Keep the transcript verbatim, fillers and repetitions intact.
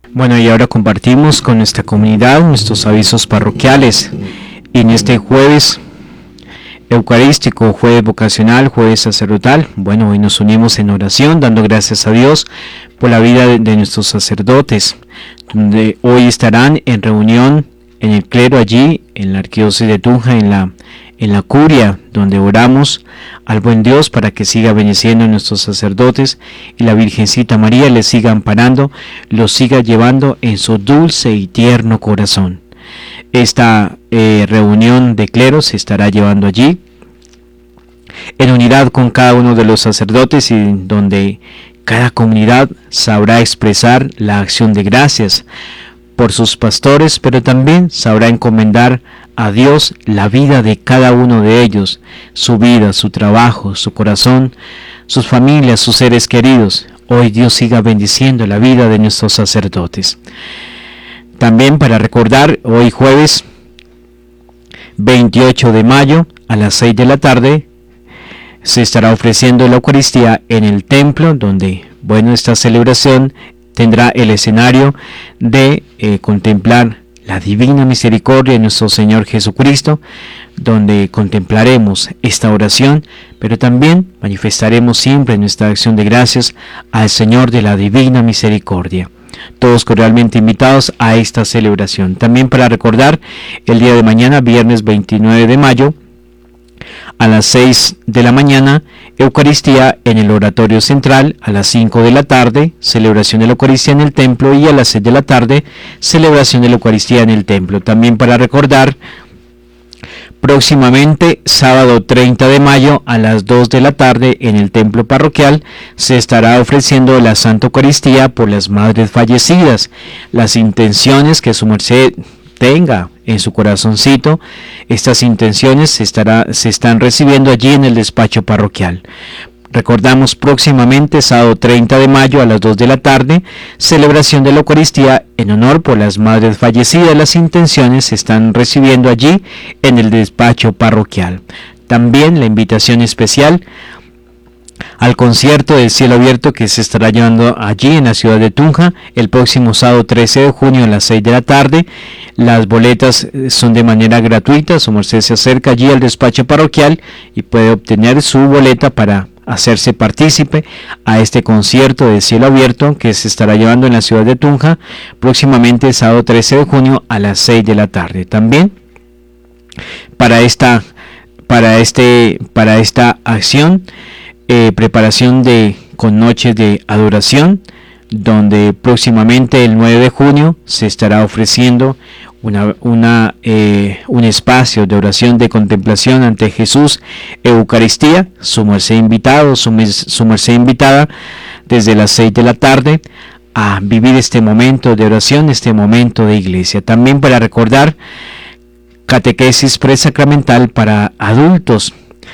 Bueno, y ahora compartimos con nuestra comunidad nuestros avisos parroquiales. Y en este jueves eucarístico, jueves vocacional, jueves sacerdotal, bueno, hoy nos unimos en oración dando gracias a Dios por la vida de, de nuestros sacerdotes, donde hoy estarán en reunión en el clero allí, en la arquidiócesis de Tunja, en la, en la curia, donde oramos al buen Dios para que siga bendiciendo a nuestros sacerdotes y la Virgencita María les siga amparando, los siga llevando en su dulce y tierno corazón. Esta eh, reunión de cleros se estará llevando allí en unidad con cada uno de los sacerdotes y donde cada comunidad sabrá expresar la acción de gracias por sus pastores, pero también sabrá encomendar a Dios la vida de cada uno de ellos, su vida, su trabajo, su corazón, sus familias, sus seres queridos. Hoy Dios siga bendiciendo la vida de nuestros sacerdotes. También para recordar, hoy jueves veintiocho de mayo a las seis de la tarde se estará ofreciendo la Eucaristía en el templo, donde, bueno, esta celebración tendrá el escenario de eh, contemplar la divina misericordia de nuestro Señor Jesucristo, donde contemplaremos esta oración, pero también manifestaremos siempre nuestra acción de gracias al Señor de la divina misericordia. Todos cordialmente invitados a esta celebración. También para recordar, el día de mañana, viernes veintinueve de mayo, a las seis de la mañana, Eucaristía en el oratorio central, a las cinco de la tarde, celebración de la Eucaristía en el templo, y a las seis de la tarde, celebración de la Eucaristía en el templo. También para recordar, próximamente, sábado treinta de mayo, a las dos de la tarde, en el templo parroquial, se estará ofreciendo la Santa Eucaristía por las madres fallecidas. Las intenciones que su merced tenga en su corazoncito, estas intenciones se, estará, se están recibiendo allí en el despacho parroquial. Recordamos próximamente, sábado treinta de mayo a las dos de la tarde, celebración de la Eucaristía en honor por las madres fallecidas. Las intenciones se están recibiendo allí en el despacho parroquial. También la invitación especial al concierto del Cielo Abierto que se estará llevando allí en la ciudad de Tunja el próximo sábado trece de junio a las seis de la tarde. Las boletas son de manera gratuita. Su merced se acerca allí al despacho parroquial y puede obtener su boleta para hacerse partícipe a este concierto del Cielo Abierto que se estará llevando en la ciudad de Tunja próximamente el sábado trece de junio a las seis de la tarde. También para esta, para este, para esta acción, Eh, preparación de con noches de adoración, donde próximamente el nueve de junio se estará ofreciendo una, una, eh, un espacio de oración de contemplación ante Jesús, Eucaristía. Su merced invitado, su, su merced invitada desde las seis de la tarde a vivir este momento de oración, este momento de iglesia. También para recordar, catequesis presacramental para adultos.